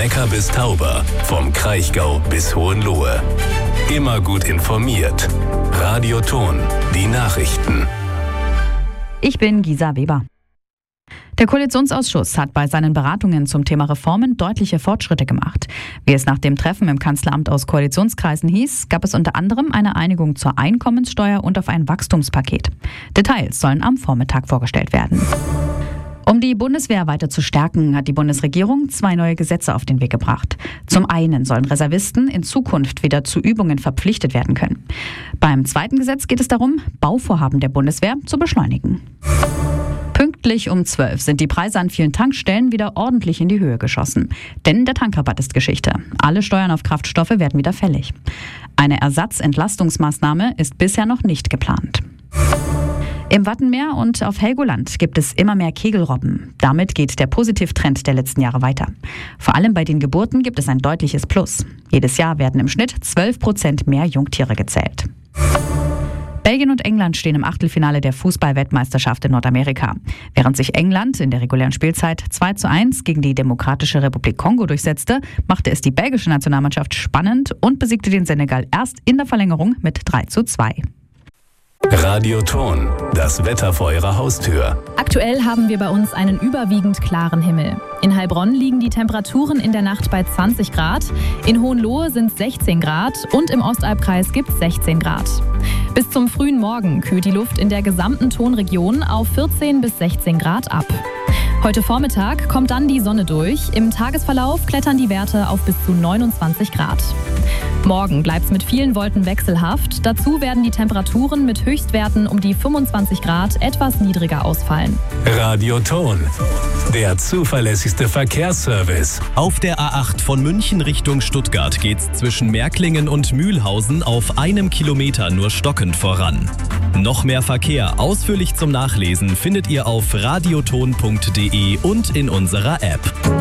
Neckar bis Tauber, vom Kraichgau bis Hohenlohe. Immer gut informiert. Radio Thon, die Nachrichten. Ich bin Gisa Weber. Der Koalitionsausschuss hat bei seinen Beratungen zum Thema Reformen deutliche Fortschritte gemacht. Wie es nach dem Treffen im Kanzleramt aus Koalitionskreisen hieß, gab es unter anderem eine Einigung zur Einkommenssteuer und auf ein Wachstumspaket. Details sollen am Vormittag vorgestellt werden. Um die Bundeswehr weiter zu stärken, hat die Bundesregierung 2 neue Gesetze auf den Weg gebracht. Zum einen sollen Reservisten in Zukunft wieder zu Übungen verpflichtet werden können. Beim zweiten Gesetz geht es darum, Bauvorhaben der Bundeswehr zu beschleunigen. Pünktlich um 12 sind die Preise an vielen Tankstellen wieder ordentlich in die Höhe geschossen. Denn der Tankrabatt ist Geschichte. Alle Steuern auf Kraftstoffe werden wieder fällig. Eine Ersatzentlastungsmaßnahme ist bisher noch nicht geplant. Im Wattenmeer und auf Helgoland gibt es immer mehr Kegelrobben. Damit geht der Positivtrend der letzten Jahre weiter. Vor allem bei den Geburten gibt es ein deutliches Plus. Jedes Jahr werden im Schnitt 12% mehr Jungtiere gezählt. Belgien und England stehen im Achtelfinale der Fußball-Weltmeisterschaft in Nordamerika. Während sich England in der regulären Spielzeit 2:1 gegen die Demokratische Republik Kongo durchsetzte, machte es die belgische Nationalmannschaft spannend und besiegte den Senegal erst in der Verlängerung mit 3:2. Radio Thon, das Wetter vor Ihrer Haustür. Aktuell haben wir bei uns einen überwiegend klaren Himmel. In Heilbronn liegen die Temperaturen in der Nacht bei 20 Grad, in Hohenlohe sind es 16 Grad und im Ostalbkreis gibt es 16 Grad. Bis zum frühen Morgen kühlt die Luft in der gesamten Thonregion auf 14 bis 16 Grad ab. Heute Vormittag kommt dann die Sonne durch. Im Tagesverlauf klettern die Werte auf bis zu 29 Grad. Morgen bleibt es mit vielen Wolken wechselhaft. Dazu werden die Temperaturen mit Höchstwerten um die 25 Grad etwas niedriger ausfallen. Radio Thon, der zuverlässigste Verkehrsservice. Auf der A8 von München Richtung Stuttgart geht's zwischen Märklingen und Mühlhausen auf 1 Kilometer nur stockend voran. Noch mehr Verkehr ausführlich zum Nachlesen findet ihr auf radiothon.de und in unserer App.